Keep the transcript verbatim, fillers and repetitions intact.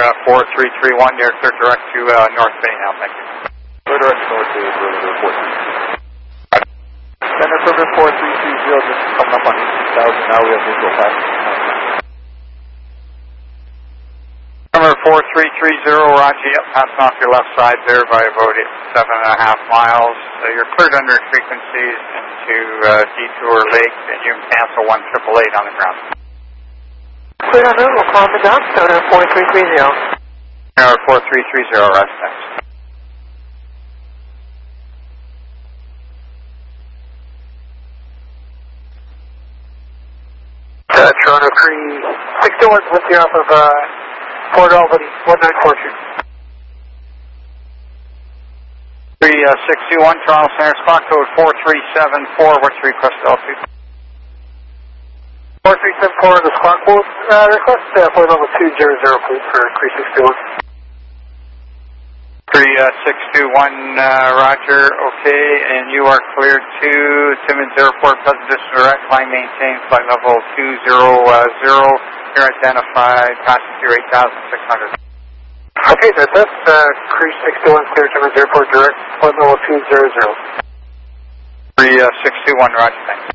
uh, four three three one, you're clear direct to uh, North Bay now, thank you. Clear direct to North Bay, perimeter four three three. Center perimeter four three three zero, just coming up on eighteen thousand, now we have visual pass. Number four three three zero, Roger, yep, passing off your left side there by about seven and a half miles. Uh, you're cleared under frequencies into uh, Detour Lake, and you can cancel one triple eight on the ground. Clear on route, we'll call the dock, Sonar four three three zero. Number four three three zero, Roger, thanks. Uh, Toronto Cree sixty-one, with you off of uh, Port Albany, one nine four two. three six two one, Toronto Center, spot code four three seven four, what's your request altitude? four three seven four, the squawk code uh, request, uh, flight level two zero zero, please, for Cree sixty-one. three six two one, uh, Roger, okay, and you are cleared to Timmins Airport, present distance direct, line maintained, flight level two zero zero, you're identified, passenger eight thousand six hundred. Okay, that's us, uh, Cree sixty-one, clear Timmins Airport direct, flight level two zero zero. three six two one, Roger, thanks.